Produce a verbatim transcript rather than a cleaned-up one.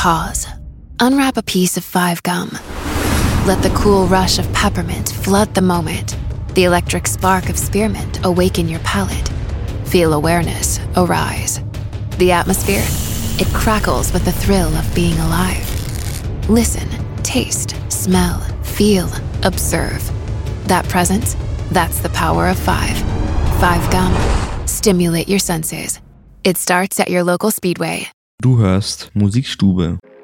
Pause. Unwrap a piece of Five Gum. Let the cool rush of peppermint flood the moment. The electric spark of spearmint awaken your palate. Feel awareness arise. The atmosphere, it crackles with the thrill of being alive. Listen, taste, smell, feel, observe. That presence, that's the power of five. Five Gum. Stimulate your senses. It starts at your local Speedway. Du hörst Musikstube.